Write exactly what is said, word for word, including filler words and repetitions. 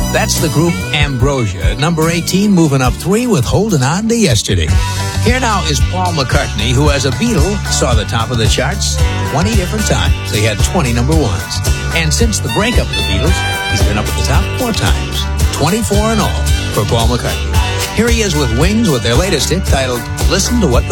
That's the group Ambrosia, at number eighteen, moving up three with Holding On to Yesterday. Here now is Paul McCartney, who as a Beatle saw the top of the charts twenty different times. He had twenty number ones. And since the breakup of the Beatles, he's been up at the top four times. twenty-four in all for Paul McCartney. Here he is with Wings with their latest hit titled Listen to What